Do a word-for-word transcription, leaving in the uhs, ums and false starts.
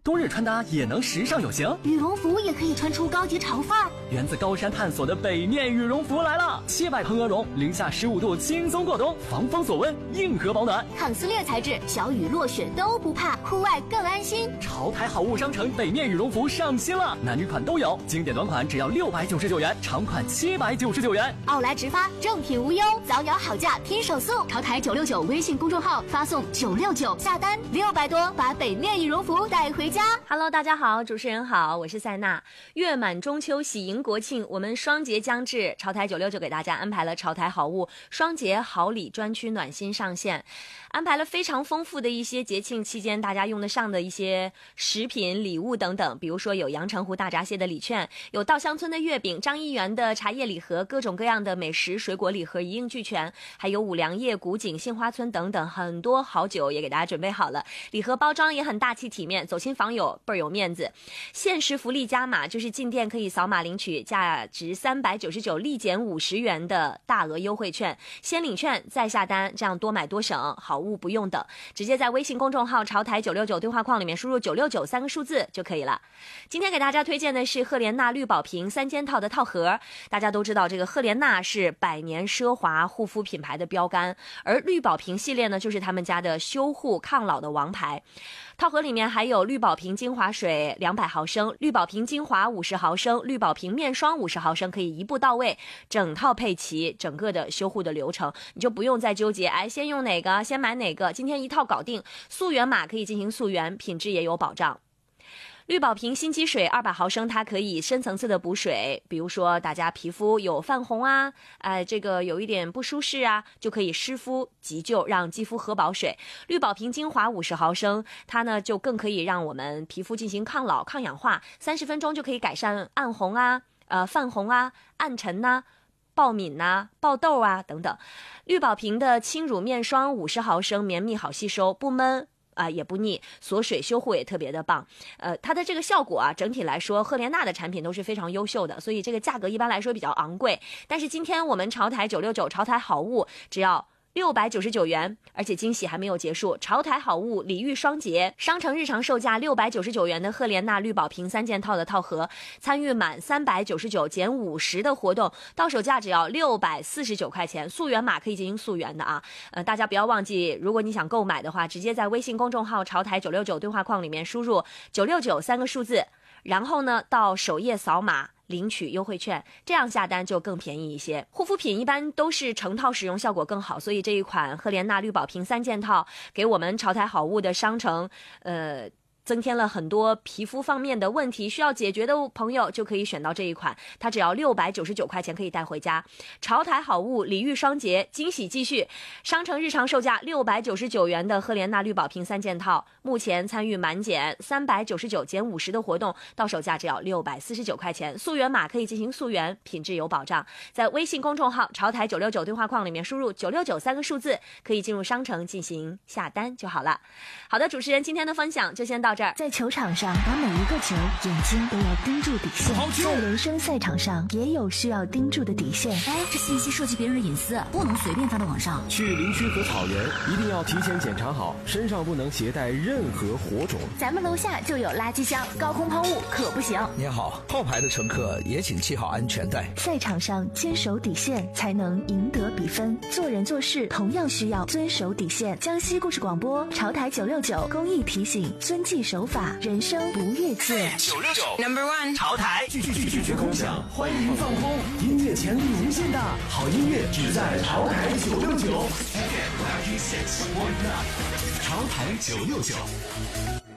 冬日穿搭也能时尚有型， 羽绒服也可以穿出高级潮范儿。 源自高山探索的北面羽绒服来了，七百蓬鹅绒，零下十五度轻松过冬，防风锁温，硬核保暖， 抗撕裂材质，小雨落雪都不怕，户外更安心。 潮台好物商城北面羽绒服上新了，男女款都有，经典短款只要六百九十九元，长款七百九十九元。 奥莱直发，正品无忧，早鸟好价拼手速。潮台九六九微信公众号发送九六九下单六百多，把北面羽绒服带回家。 Hello， 大家好，主持人好，我是塞娜。月满中秋，喜迎国庆，我们双节将至，潮台九六九给大家安排了潮台好物双节好礼专区暖心上线，安排了非常丰富的一些节庆期间大家用得上的一些食品礼物等等，比如说有阳澄湖大闸蟹的礼券，有稻香村的月饼，张一元的茶叶礼盒，各种各样的美食水果礼盒一应俱全，还有五粮液、古井、杏花村等等很多好酒也给大家准备好了，礼盒包装也很大气体面，走亲访友倍儿有面子。限时福利加码，就是进店可以扫码领取价值三百九十九立减五十元的大额优惠券，先领券再下单，这样多买多省，好物不用等，直接在微信公众号潮台九六九对话框里面输入九六九三个数字就可以了。今天给大家推荐的是赫莲娜绿宝瓶三件套的套盒。大家都知道这个赫莲娜是百年奢华护肤品牌的标杆，而绿宝瓶系列呢就是他们家的修护抗老的王牌。套盒里面还有绿宝瓶精华水两百毫升，绿宝瓶精华五十毫升，绿宝瓶面霜五十毫升，可以一步到位，整套配齐，整个的修护的流程你就不用再纠结，哎，先用哪个先买哪个，今天一套搞定，溯源码可以进行溯源，品质也有保障。绿宝瓶心肌水二百毫升，它可以深层次的补水，比如说大家皮肤有泛红啊，哎，这个有一点不舒适啊，就可以湿敷急救，让肌肤喝饱水。绿宝瓶精华五十毫升，它呢就更可以让我们皮肤进行抗老抗氧化，三十分钟就可以改善暗红啊、呃泛红啊、暗沉呐、啊、爆敏呐、啊、爆痘啊等等。绿宝瓶的轻乳面霜五十毫升，绵密好吸收，不闷啊、呃，也不腻，锁水修护也特别的棒。呃，它的这个效果啊，整体来说，赫莲娜的产品都是非常优秀的，所以这个价格一般来说比较昂贵。但是今天我们潮台九六九潮台好物只要六百九十九元，而且惊喜还没有结束，潮台好物礼遇双节，商城日常售价六百九十九元的赫莲娜绿宝瓶三件套的套盒，参与满三百九十九减五十的活动，到手价只要六百四十九块钱，溯源码可以进行溯源的啊。呃，大家不要忘记，如果你想购买的话，直接在微信公众号潮台九六九对话框里面输入九六九三个数字，然后呢到首页扫码领取优惠券，这样下单就更便宜一些。护肤品一般都是成套使用效果更好，所以这一款赫莲娜绿宝瓶三件套给我们潮台好物的商城呃增添了很多皮肤方面的问题需要解决的朋友就可以选到这一款，它只要六百九十九块钱可以带回家。潮台好物礼遇双节，惊喜继续，商城日常售价六百九十九元的赫莲娜绿宝瓶三件套，目前参与满减三百九十九减五十的活动，到手价只要六百四十九块钱，溯源码可以进行溯源，品质有保障。在微信公众号潮台九六九对话框里面输入九六九三个数字，可以进入商城进行下单就好了。好的，主持人今天的分享就先到这儿。 在球场上，把每一个球眼睛都要盯住底线，在人生赛场上也有需要盯住的底线。 哎，这信息涉及别人的隐私，不能随便发到网上。 去林区和草原一定要提前检查好，身上不能携带任何火种。 咱们楼下就有垃圾箱，高空抛物可不行。 您好，后排的乘客也请系好安全带。 赛场上坚守底线，才能赢得比分。做人做事同样需要遵守底线。江西故事广播潮台九六九公益提醒：遵纪守法，人生不越界。 九六九 Number One 潮台拒拒拒绝空想，欢迎放空，音乐潜力无限大，好音乐只在潮台九六九。潮台九六九。